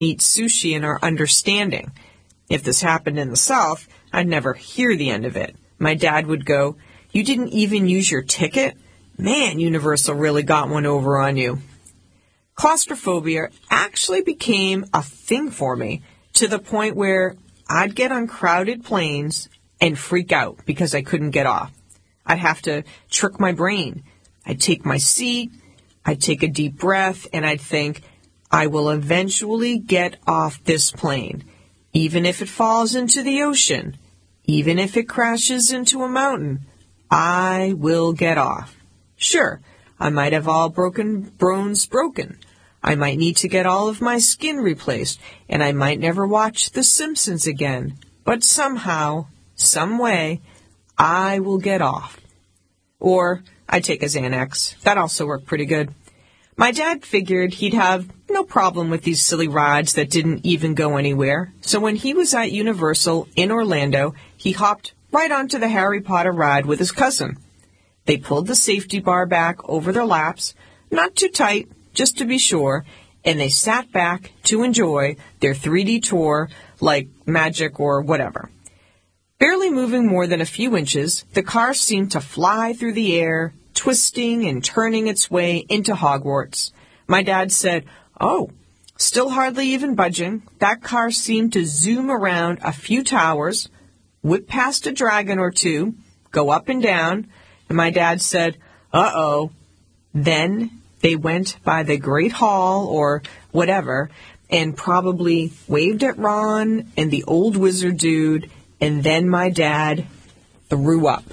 eat sushi in our understanding. If this happened in the South, I'd never hear the end of it. My dad would go, "You didn't even use your ticket? Man, Universal really got one over on you." Claustrophobia actually became a thing for me, to the point where I'd get on crowded planes and freak out because I couldn't get off. I'd have to trick my brain. I'd take my seat, I'd take a deep breath, and I'd think, I will eventually get off this plane, even if it falls into the ocean, even if it crashes into a mountain, I will get off. Sure, I might have all bones broken. I might need to get all of my skin replaced, and I might never watch The Simpsons again. But somehow, some way, I will get off. Or I'd take a Xanax. That also worked pretty good. My dad figured he'd have no problem with these silly rides that didn't even go anywhere. So when he was at Universal in Orlando, he hopped right onto the Harry Potter ride with his cousin. They pulled the safety bar back over their laps, not too tight, just to be sure, and they sat back to enjoy their 3D tour like magic or whatever. Barely moving more than a few inches, the car seemed to fly through the air, twisting and turning its way into Hogwarts. My dad said, "Oh, still hardly even budging. That car seemed to zoom around a few towers, whip past a dragon or two, go up and down." And my dad said, "Uh-oh." Then they went by the Great Hall or whatever and probably waved at Ron and the old wizard dude, and then my dad threw up.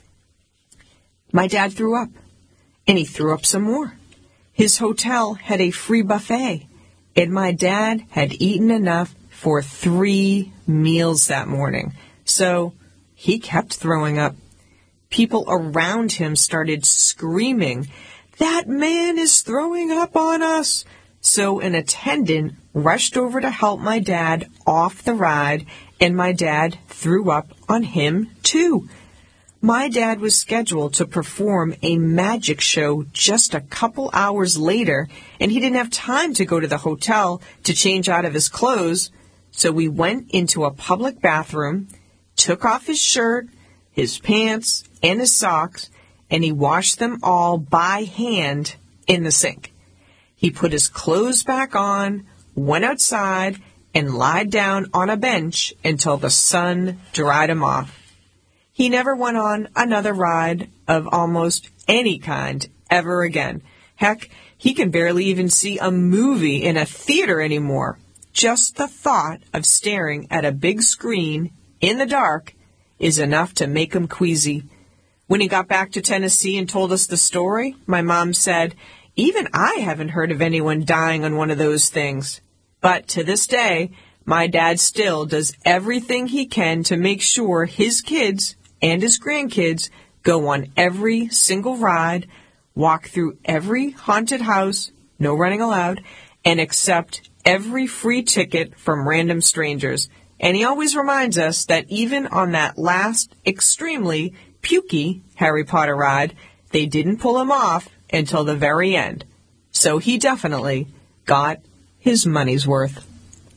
My dad threw up, and he threw up some more. His hotel had a free buffet, and my dad had eaten enough for 3 meals that morning. So he kept throwing up. People around him started screaming, "That man is throwing up on us!" So an attendant rushed over to help my dad off the ride, and my dad threw up on him too. My dad was scheduled to perform a magic show just a couple hours later, and he didn't have time to go to the hotel to change out of his clothes. So we went into a public bathroom, took off his shirt, his pants, and his socks, and he washed them all by hand in the sink. He put his clothes back on, went outside, and lied down on a bench until the sun dried him off. He never went on another ride of almost any kind ever again. Heck, he can barely even see a movie in a theater anymore. Just the thought of staring at a big screen in the dark is enough to make him queasy. When he got back to Tennessee and told us the story, my mom said, "Even I haven't heard of anyone dying on one of those things." But to this day, my dad still does everything he can to make sure his kids and his grandkids go on every single ride, walk through every haunted house, no running allowed, and accept every free ticket from random strangers. And he always reminds us that even on that last extremely pukey Harry Potter ride, they didn't pull him off until the very end. So he definitely got his money's worth.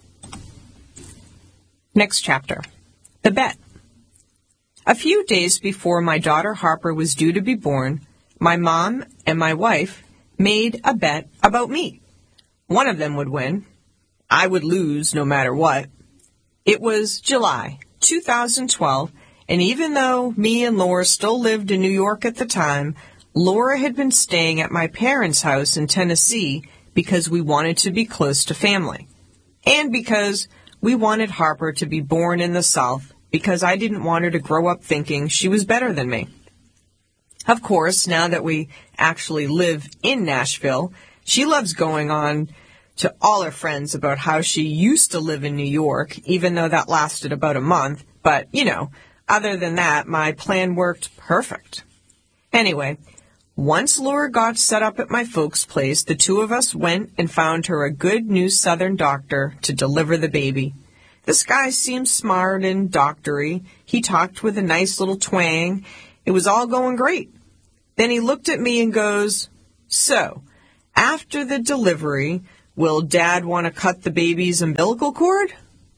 Next chapter. The bet. A few days before my daughter Harper was due to be born, my mom and my wife made a bet about me. One of them would win. I would lose no matter what. It was July 2012, and even though me and Laura still lived in New York at the time, Laura had been staying at my parents' house in Tennessee because we wanted to be close to family, and because we wanted Harper to be born in the South, because I didn't want her to grow up thinking she was better than me. Of course, now that we actually live in Nashville, she loves going on to all her friends about how she used to live in New York, even though that lasted about a month. But, other than that, my plan worked perfect. Anyway, once Laura got set up at my folks' place, the two of us went and found her a good new Southern doctor to deliver the baby. This guy seemed smart and doctory. He talked with a nice little twang. It was all going great. Then he looked at me and goes, "So, after the delivery, Will Dad want to cut the baby's umbilical cord?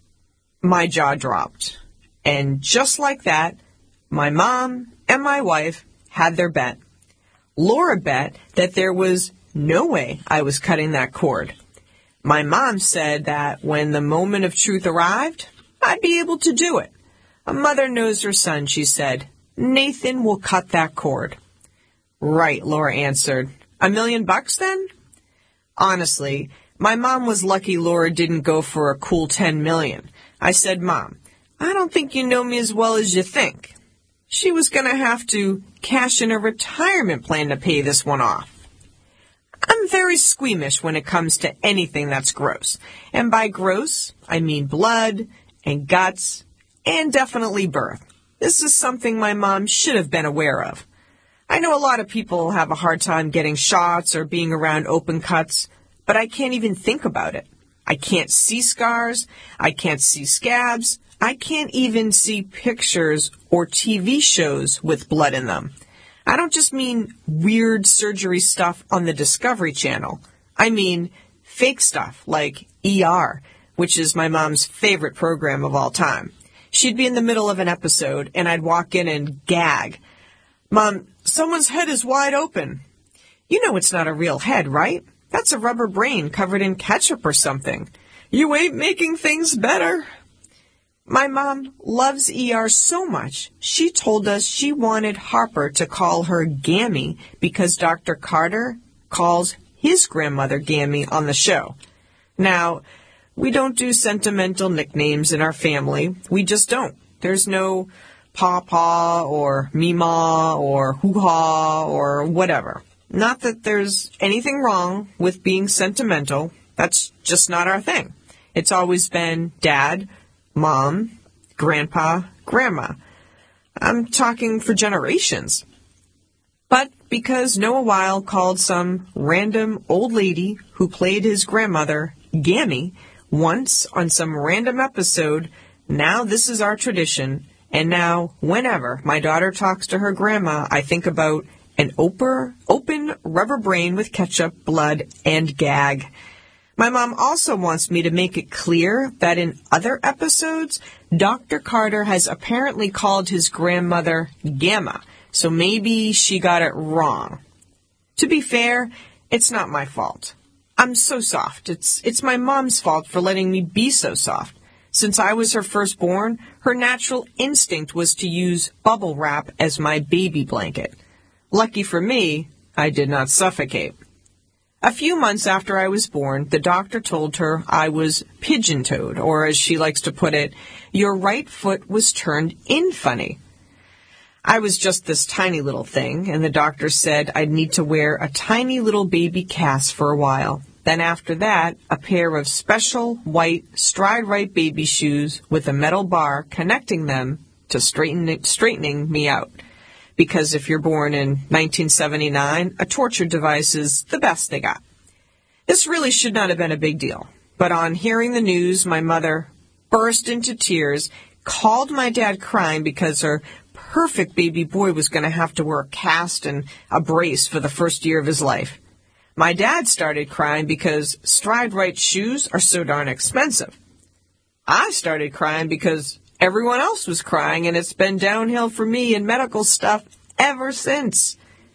My jaw dropped. And just like that, my mom and my wife had their bet. Laura bet that there was no way I was cutting that cord. My mom said that when the moment of truth arrived, I'd be able to do it. A mother knows her son, she said. Nathan will cut that cord. Right, Laura answered. $1 million then? Honestly, my mom was lucky Laura didn't go for a cool $10 million. I said, Mom, I don't think you know me as well as you think. She was going to have to cash in a retirement plan to pay this one off. I'm very squeamish when it comes to anything that's gross. And by gross, I mean blood and guts and definitely birth. This is something my mom should have been aware of. I know a lot of people have a hard time getting shots or being around open cuts, but I can't even think about it. I can't see scars. I can't see scabs. I can't even see pictures or TV shows with blood in them. I don't just mean weird surgery stuff on the Discovery Channel. I mean fake stuff like ER, which is my mom's favorite program of all time. She'd be in the middle of an episode, and I'd walk in and gag. Mom, someone's head is wide open. You know it's not a real head, right? That's a rubber brain covered in ketchup or something. You ain't making things better. My mom loves ER so much, she told us she wanted Harper to call her Gammy because Dr. Carter calls his grandmother Gammy on the show. Now, we don't do sentimental nicknames in our family. We just don't. There's no Pawpaw or Meemaw or Hoo-Ha or whatever. Not that there's anything wrong with being sentimental. That's just not our thing. It's always been Dad, Mom, Grandpa, Grandma. I'm talking for generations. But because Noah Weil called some random old lady who played his grandmother, Gammy, once on some random episode, now this is our tradition. And now, whenever my daughter talks to her grandma, I think about an open rubber brain with ketchup, blood, and gag. My mom also wants me to make it clear that in other episodes, Dr. Carter has apparently called his grandmother Gamma, so maybe she got it wrong. To be fair, it's not my fault. I'm so soft. It's my mom's fault for letting me be so soft. Since I was her firstborn, her natural instinct was to use bubble wrap as my baby blanket. Lucky for me, I did not suffocate. A few months after I was born, the doctor told her I was pigeon-toed, or as she likes to put it, your right foot was turned in funny. I was just this tiny little thing, and the doctor said I'd need to wear a tiny little baby cast for a while. Then after that, a pair of special white stride-right baby shoes with a metal bar connecting them to straightening me out. Because if you're born in 1979, a torture device is the best they got. This really should not have been a big deal. But on hearing the news, my mother burst into tears, called my dad crying because her perfect baby boy was going to have to wear a cast and a brace for the first year of his life. My dad started crying because stride-right shoes are so darn expensive. I started crying because everyone else was crying, and it's been downhill for me in medical stuff ever since.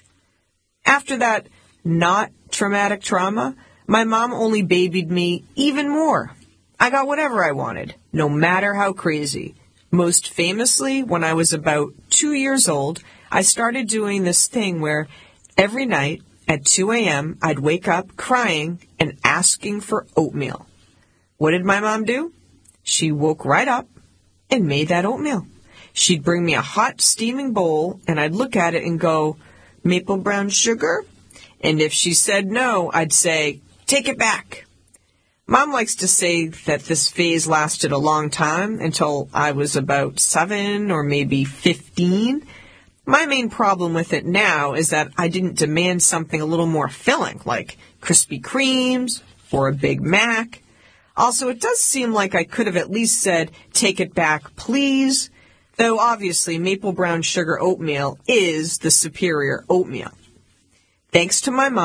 After that not traumatic trauma, my mom only babied me even more. I got whatever I wanted, no matter how crazy. Most famously, when I was about 2 years old, I started doing this thing where every night at 2 a.m., I'd wake up crying and asking for oatmeal. What did my mom do? She woke right up and made that oatmeal. She'd bring me a hot, steaming bowl, and I'd look at it and go, maple brown sugar? And if she said no, I'd say, take it back. Mom likes to say that this phase lasted a long time, until I was about 7 or maybe 15. My main problem with it now is that I didn't demand something a little more filling, like Krispy Kremes or a Big Mac. Also, it does seem like I could have at least said, take it back, please, though obviously maple brown sugar oatmeal is the superior oatmeal. Thanks to my mom,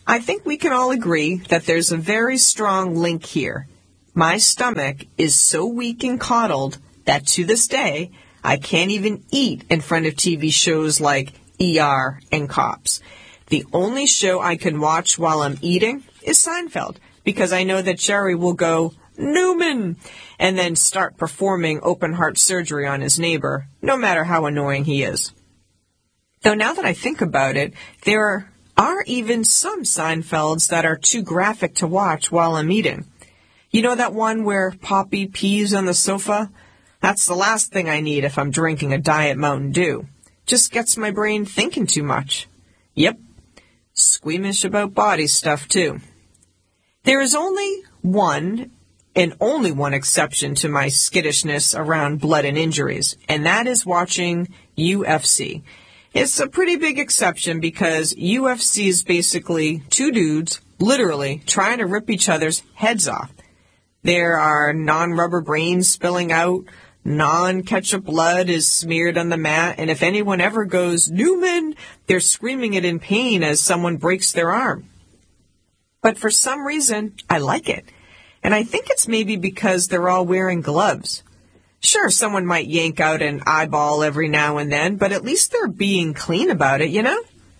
I think we can all agree that there's a very strong link here. My stomach is so weak and coddled that to this day, I can't even eat in front of TV shows like ER and Cops. The only show I can watch while I'm eating is Seinfeld, because I know that Jerry will go, "Newman," and then start performing open heart surgery on his neighbor, no matter how annoying he is. Though now that I think about it, there are even some Seinfelds that are too graphic to watch while I'm eating. You know that one where Poppy pees on the sofa? That's the last thing I need if I'm drinking a Diet Mountain Dew. Just gets my brain thinking too much. Yep, squeamish about body stuff too. There is only one exception to my skittishness around blood and injuries, and that is watching UFC. It's a pretty big exception because UFC is basically two dudes literally trying to rip each other's heads off. There are non-rubber brains spilling out, non-ketchup blood is smeared on the mat, and if anyone ever goes, "Newman," they're screaming it in pain as someone breaks their arm. But for some reason, I like it. And I think it's maybe because they're all wearing gloves. Sure, someone might yank out an eyeball every now and then, but at least they're being clean about it, you know?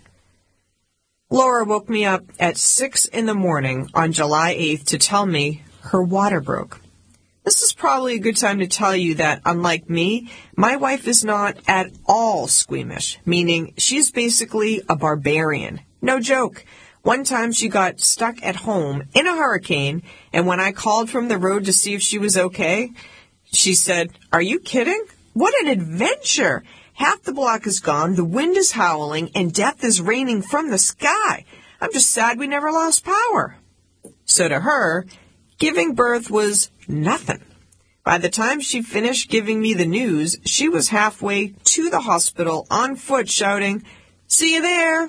Laura woke me up at 6 a.m. on July 8th to tell me her water broke. This is probably a good time to tell you that, unlike me, my wife is not at all squeamish, meaning she's basically a barbarian. No joke. One time she got stuck at home in a hurricane, and when I called from the road to see if she was okay, she said, "Are you kidding? What an adventure! Half the block is gone, the wind is howling, and death is raining from the sky. I'm just sad we never lost power." So to her, giving birth was nothing. By the time she finished giving me the news, she was halfway to the hospital on foot shouting, "See you there!"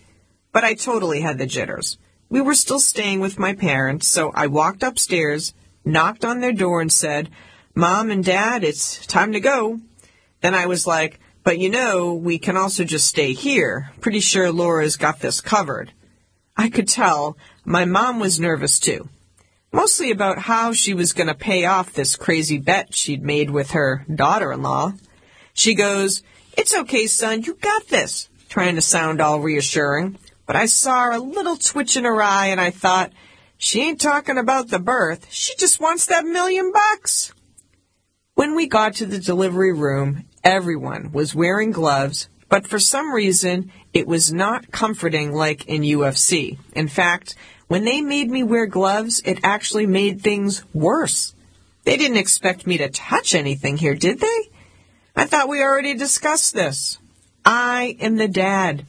But I totally had the jitters. We were still staying with my parents, so I walked upstairs, knocked on their door and said, "Mom and Dad, it's time to go." Then I was like, "But you know, we can also just stay here. Pretty sure Laura's got this covered." I could tell my mom was nervous too. Mostly about how she was going to pay off this crazy bet she'd made with her daughter-in-law. She goes, "It's okay, son, you got this," trying to sound all reassuring. But I saw a little twitch in her eye, and I thought, she ain't talking about the birth. She just wants that $1,000,000. When we got to the delivery room, everyone was wearing gloves, but for some reason, it was not comforting like in UFC. In fact, when they made me wear gloves, it actually made things worse. They didn't expect me to touch anything here, did they? I thought we already discussed this. I am the dad.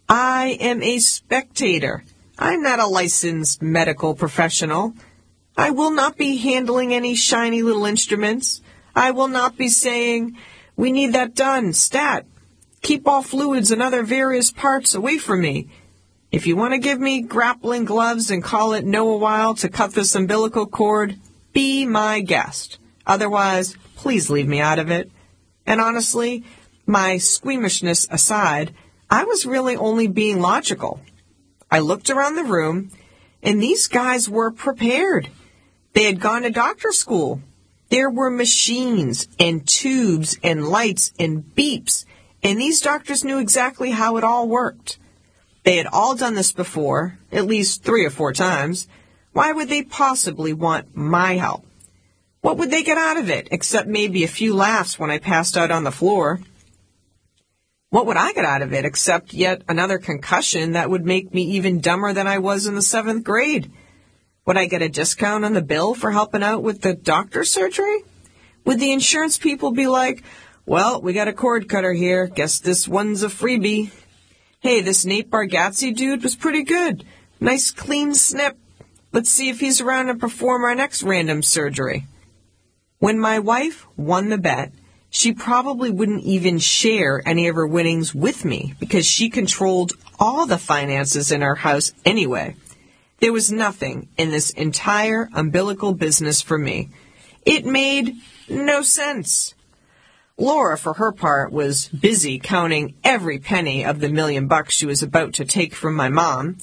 I am a spectator. I'm not a licensed medical professional. I will not be handling any shiny little instruments. I will not be saying, "We need that done, stat. Keep all fluids and other various parts away from me." If you want to give me grappling gloves and call it Noah Weil to cut this umbilical cord, be my guest. Otherwise, please leave me out of it. And honestly, my squeamishness aside, I was really only being logical. I looked around the room, and these guys were prepared. They had gone to doctor school. There were machines and tubes and lights and beeps, and these doctors knew exactly how it all worked. They had all done this before, at least 3 or 4 times. Why would they possibly want my help? What would they get out of it, except maybe a few laughs when I passed out on the floor? What would I get out of it, except yet another concussion that would make me even dumber than I was in the 7th grade? Would I get a discount on the bill for helping out with the doctor's surgery? Would the insurance people be like, "Well, we got a cord cutter here. Guess this one's a freebie. Hey, this Nate Bargatze dude was pretty good. Nice clean snip. Let's see if he's around to perform our next random surgery." When my wife won the bet, she probably wouldn't even share any of her winnings with me because she controlled all the finances in our house anyway. There was nothing in this entire umbilical business for me. It made no sense. Laura, for her part, was busy counting every penny of the $1,000,000 she was about to take from my mom.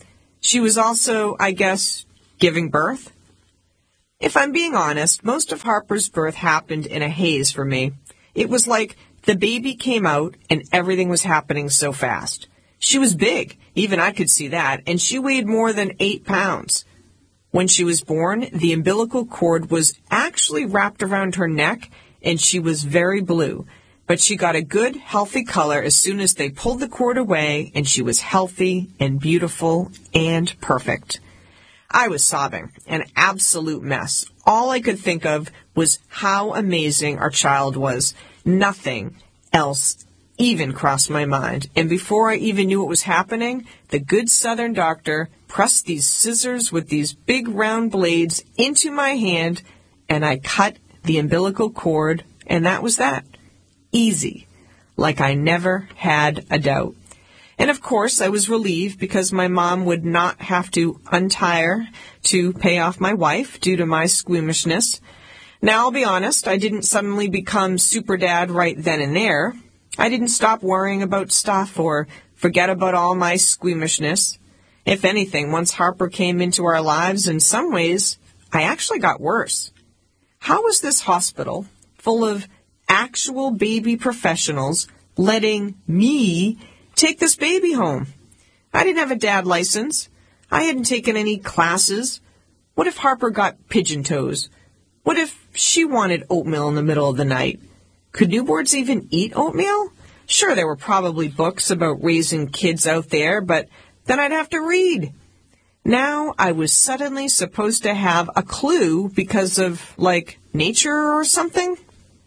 She was also, I guess, giving birth. If I'm being honest, most of Harper's birth happened in a haze for me. It was like the baby came out and everything was happening so fast. She was big, even I could see that, and she weighed more than 8 pounds. When she was born, the umbilical cord was actually wrapped around her neck, and she was very blue. But she got a good, healthy color as soon as they pulled the cord away, and she was healthy and beautiful and perfect. I was sobbing, an absolute mess. All I could think of was how amazing our child was. Nothing else even crossed my mind. And before I even knew what was happening, the good Southern doctor pressed these scissors with these big round blades into my hand, and I cut the umbilical cord, and that was that. Easy, like I never had a doubt. And of course, I was relieved because my mom would not have to untie her to pay off my wife due to my squeamishness. Now, I'll be honest, I didn't suddenly become super dad right then and there. I didn't stop worrying about stuff or forget about all my squeamishness. If anything, once Harper came into our lives, in some ways, I actually got worse. How was this hospital, full of actual baby professionals, letting me take this baby home? I didn't have a dad license. I hadn't taken any classes. What if Harper got pigeon toes? What if she wanted oatmeal in the middle of the night? Could newborns even eat oatmeal? Sure, there were probably books about raising kids out there, but then I'd have to read. Now I was suddenly supposed to have a clue because of, nature or something?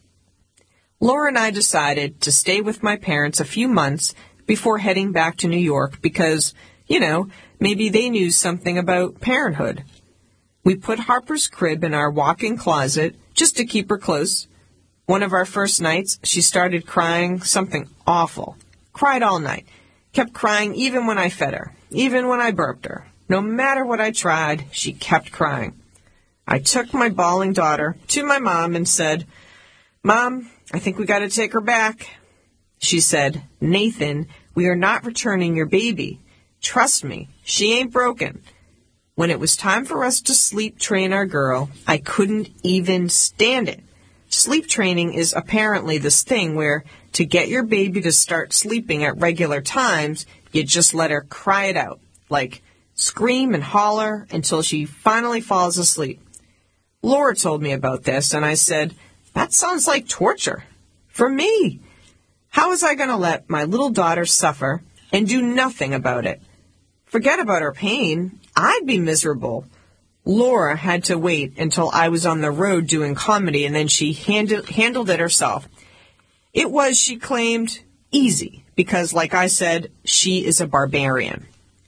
Laura and I decided to stay with my parents a few months before heading back to New York because, maybe they knew something about parenthood. We put Harper's crib in our walk-in closet just to keep her close. One of our first nights, she started crying something awful. Cried all night. Kept crying even when I fed her, even when I burped her. No matter what I tried, she kept crying. I took my bawling daughter to my mom and said, "Mom, I think we got to take her back." She said, "Nathan, we are not returning your baby. Trust me, she ain't broken." When it was time for us to sleep train our girl, I couldn't even stand it. Sleep training is apparently this thing where to get your baby to start sleeping at regular times, you just let her cry it out, like scream and holler until she finally falls asleep. Laura told me about this, and I said, "That sounds like torture. For me. How was I going to let my little daughter suffer and do nothing about it? Forget about her pain. I'd be miserable." Laura had to wait until I was on the road doing comedy, and then she handled it herself. It was, she claimed, easy, because, like I said, she is a barbarian.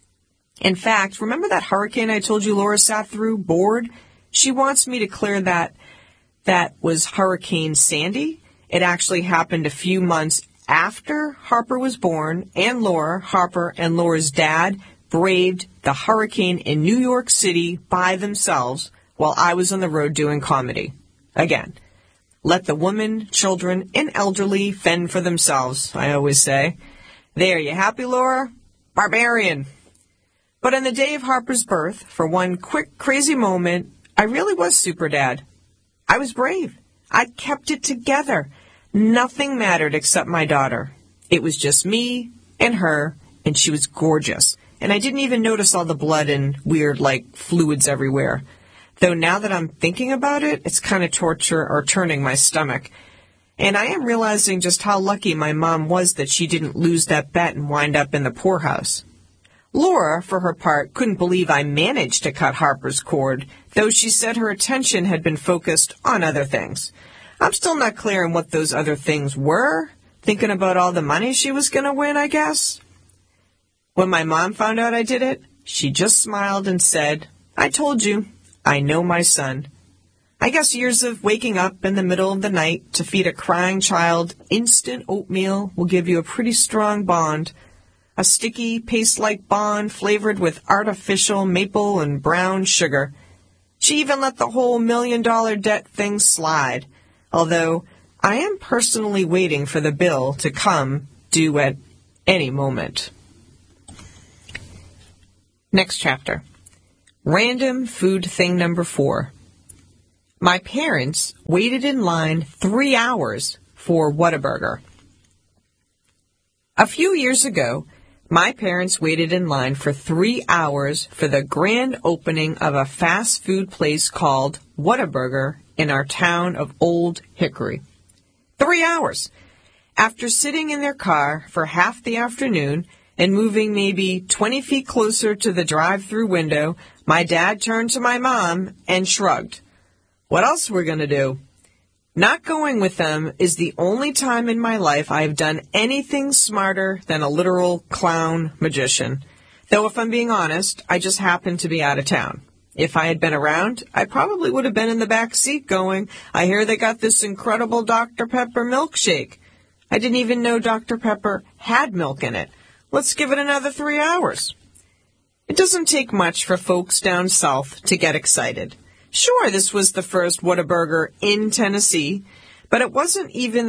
In fact, remember that hurricane I told you Laura sat through, bored? She wants me to clear that was Hurricane Sandy. It actually happened a few months after Harper was born, and Laura, Harper, and Laura's dad braved the hurricane in New York City by themselves while I was on the road doing comedy. Again, let the women, children, and elderly fend for themselves, I always say. There, you happy, Laura? Barbarian. But on the day of Harper's birth, for one quick, crazy moment, I really was super dad. I was brave. I kept it together. Nothing mattered except my daughter. It was just me and her, and she was gorgeous. And I didn't even notice all the blood and weird, fluids everywhere. Though now that I'm thinking about it, it's kind of torture or turning my stomach. And I am realizing just how lucky my mom was that she didn't lose that bet and wind up in the poorhouse. Laura, for her part, couldn't believe I managed to cut Harper's cord, though she said her attention had been focused on other things. I'm still not clear on what those other things were. Thinking about all the money she was going to win, I guess. When my mom found out I did it, she just smiled and said, "I told you, I know my son." I guess years of waking up in the middle of the night to feed a crying child instant oatmeal will give you a pretty strong bond. A sticky, paste-like bond flavored with artificial maple and brown sugar. She even let the whole $1 million debt thing slide, although I am personally waiting for the bill to come due at any moment. Next chapter. Random food thing number 4. My parents waited in line 3 hours for Whataburger. A few years ago, my parents waited in line for 3 hours for the grand opening of a fast food place called Whataburger in our town of Old Hickory. 3 hours. After sitting in their car for half the afternoon and moving maybe 20 feet closer to the drive-through window, my dad turned to my mom and shrugged. What else we're going to do? Not going with them is the only time in my life I have done anything smarter than a literal clown magician. Though if I'm being honest, I just happened to be out of town. If I had been around, I probably would have been in the back seat going, I hear they got this incredible Dr. Pepper milkshake. I didn't even know Dr. Pepper had milk in it. Let's give it another 3 hours. It doesn't take much for folks down south to get excited. Sure, this was the first Whataburger in Tennessee, but it wasn't even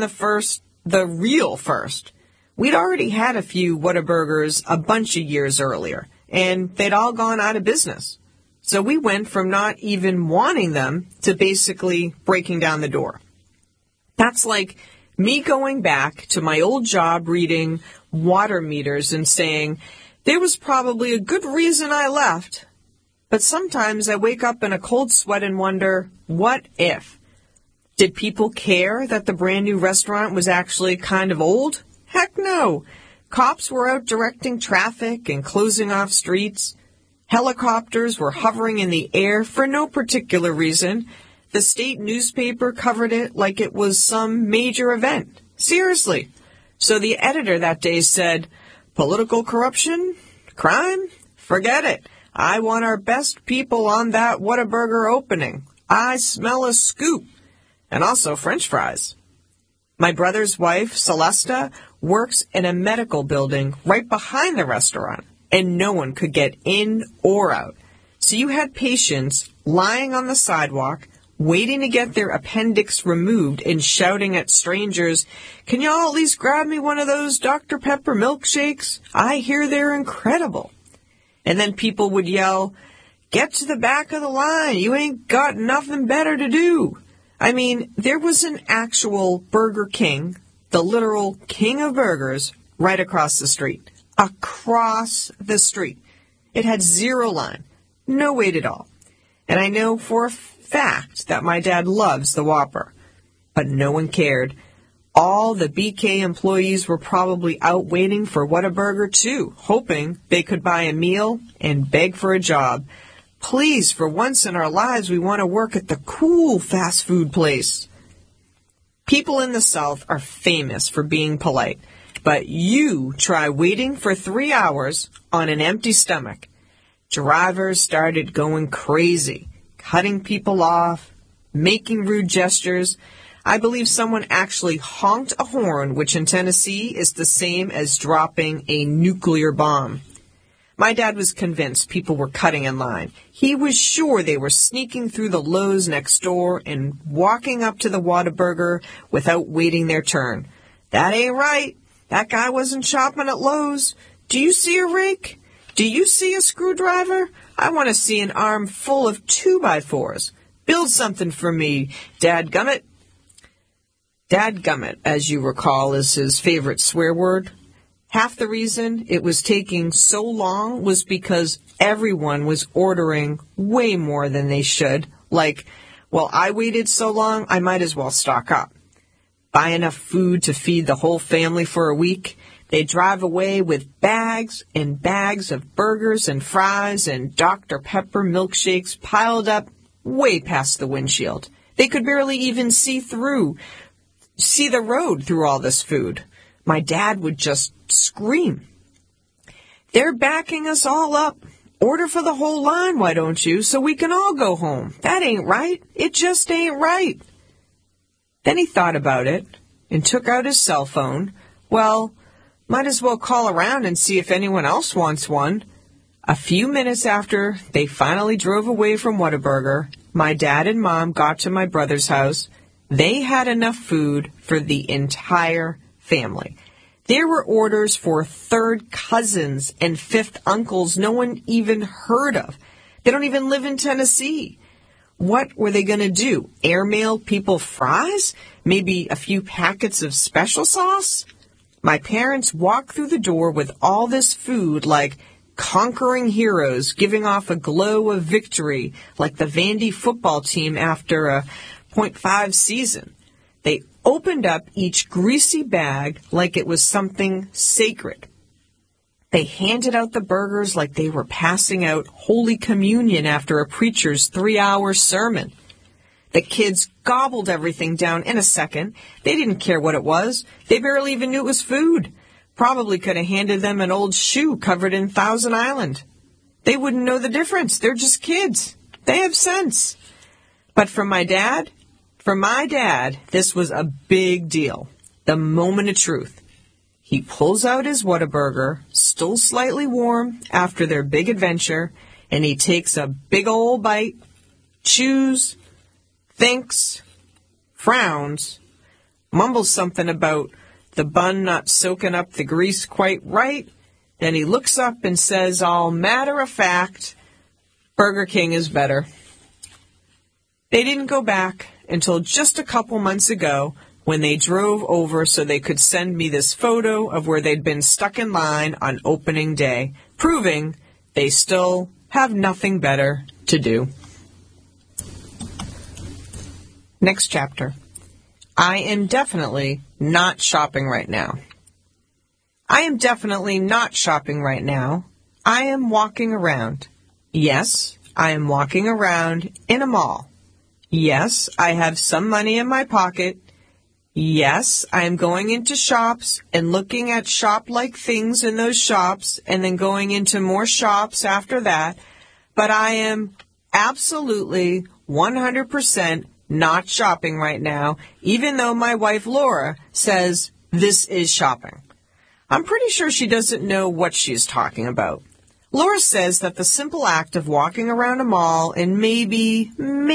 the real first. We'd already had a few Whataburgers a bunch of years earlier, and they'd all gone out of business. So we went from not even wanting them to basically breaking down the door. That's like me going back to my old job reading water meters and saying, there was probably a good reason I left. But sometimes I wake up in a cold sweat and wonder, what if? Did people care that the brand new restaurant was actually kind of old? Heck no. Cops were out directing traffic and closing off streets. Helicopters were hovering in the air for no particular reason. The state newspaper covered it like it was some major event. Seriously. So the editor that day said, political corruption? Crime? Forget it. I want our best people on that Whataburger opening. I smell a scoop. And also French fries. My brother's wife, Celesta, works in a medical building right behind the restaurant, and no one could get in or out. So you had patients lying on the sidewalk, waiting to get their appendix removed and shouting at strangers, can y'all at least grab me one of those Dr. Pepper milkshakes? I hear they're incredible. And then people would yell, get to the back of the line. You ain't got nothing better to do. I mean, there was an actual Burger King, the literal king of burgers, right across the street. Across the street. It had zero line. No wait at all. And I know for a fact that my dad loves the Whopper. But no one cared. All the BK employees were probably out waiting for Whataburger too, hoping they could buy a meal and beg for a job. Please, for once in our lives, we want to work at the cool fast food place. People in the South are famous for being polite, but you try waiting for 3 hours on an empty stomach. Drivers started going crazy, cutting people off, making rude gestures. I believe someone actually honked a horn, which in Tennessee is the same as dropping a nuclear bomb. My dad was convinced people were cutting in line. He was sure they were sneaking through the Lowe's next door and walking up to the Whataburger without waiting their turn. That ain't right. That guy wasn't shopping at Lowe's. Do you see a rake? Do you see a screwdriver? I want to see an arm full of 2x4s. Build something for me, dadgummit. Dadgummit, as you recall, is his favorite swear word. Half the reason it was taking so long was because everyone was ordering way more than they should. Like, well, I waited so long, I might as well stock up. Buy enough food to feed the whole family for a week. They drive away with bags and bags of burgers and fries and Dr. Pepper milkshakes piled up way past the windshield. They could barely even see the road through all this food. My dad would just scream. They're backing us all up. Order for the whole line, why don't you, so we can all go home. That ain't right. It just ain't right. Then he thought about it and took out his cell phone. Well, might as well call around and see if anyone else wants one. A few minutes after they finally drove away from Whataburger, my dad and mom got to my brother's house. They had enough food for the entire family. There were orders for third cousins and fifth uncles no one even heard of. They don't even live in Tennessee. What were they going to do? Airmail people fries? Maybe a few packets of special sauce? My parents walked through the door with all this food like conquering heroes, giving off a glow of victory like the Vandy football team after a .5 season. They opened up each greasy bag like it was something sacred. They handed out the burgers like they were passing out Holy Communion after a preacher's 3-hour sermon. The kids gobbled everything down in a second. They didn't care what it was. They barely even knew it was food. Probably could have handed them an old shoe covered in Thousand Island. They wouldn't know the difference. They're just kids. They have sense. But for my dad, this was a big deal. The moment of truth. He pulls out his Whataburger, still slightly warm after their big adventure, and he takes a big old bite, chews, thinks, frowns, mumbles something about the bun not soaking up the grease quite right. Then he looks up and says, all matter of fact, Burger King is better. They didn't go back until just a couple months ago when they drove over so they could send me this photo of where they'd been stuck in line on opening day, proving they still have nothing better to do. Next chapter. I am definitely not shopping right now. I am definitely not shopping right now. I am walking around. Yes, I am walking around in a mall. Yes, I have some money in my pocket. Yes, I am going into shops and looking at shop-like things in those shops and then going into more shops after that. But I am absolutely 100% not shopping right now, even though my wife Laura says this is shopping. I'm pretty sure she doesn't know what she's talking about. Laura says that the simple act of walking around a mall and maybe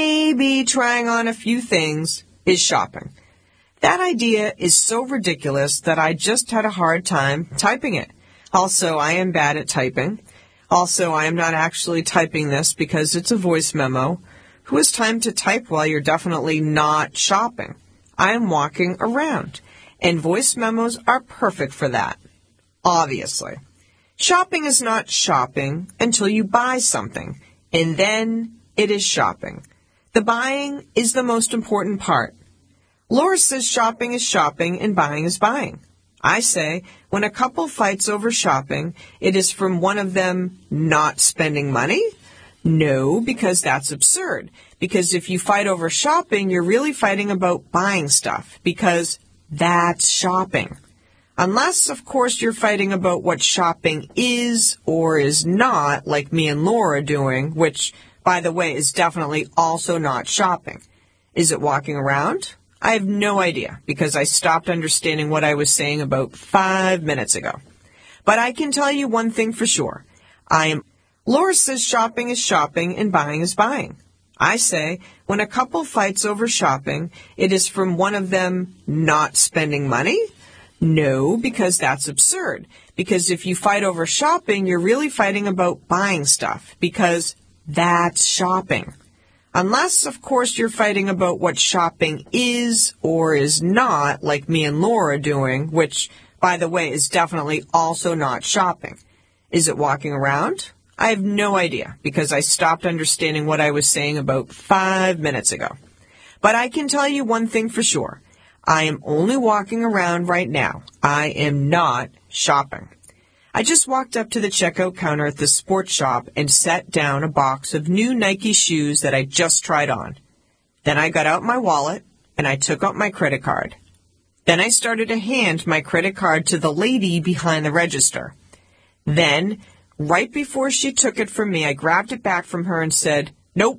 trying on a few things is shopping. That idea is so ridiculous that I just had a hard time typing it. Also, I am bad at typing. Also, I am not actually typing this because it's a voice memo. Who has time to type while you're definitely not shopping? I am walking around, and voice memos are perfect for that. Obviously. Shopping is not shopping until you buy something, and then it is shopping. The buying is the most important part. Laura says shopping is shopping and buying is buying. I say when a couple fights over shopping, it is from one of them not spending money? No, because that's absurd. Because if you fight over shopping, you're really fighting about buying stuff, because that's shopping. Unless, of course, you're fighting about what shopping is or is not, like me and Laura doing, which, by the way, is definitely also not shopping. Is it walking around? I have no idea, because I stopped understanding what I was saying about 5 minutes ago. But I can tell you one thing for sure. Laura says shopping is shopping and buying is buying. I say when a couple fights over shopping, it is from one of them not spending money? No, because that's absurd. Because if you fight over shopping, you're really fighting about buying stuff, because that's shopping. Unless, of course, you're fighting about what shopping is or is not, like me and Laura doing, which, by the way, is definitely also not shopping. Is it walking around? I have no idea, because I stopped understanding what I was saying about 5 minutes ago. But I can tell you one thing for sure. I am only walking around right now. I am not shopping. I just walked up to the checkout counter at the sports shop and set down a box of new Nike shoes that I just tried on. Then I got out my wallet and I took out my credit card. Then I started to hand my credit card to the lady behind the register. Then, right before she took it from me, I grabbed it back from her and said, "Nope."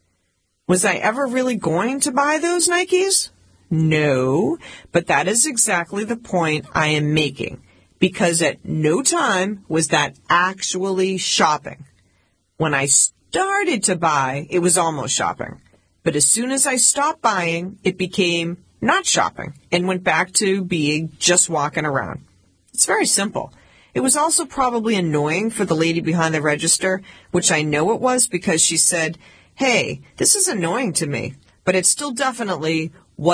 Was I ever really going to buy those Nikes? No, but that is exactly the point I am making, because at no time was that actually shopping. When I started to buy, it was almost shopping. But as soon as I stopped buying, it became not shopping and went back to being just walking around. It's very simple. It was also probably annoying for the lady behind the register, which I know it was because she said, "Hey, this is annoying to me, but it's still definitely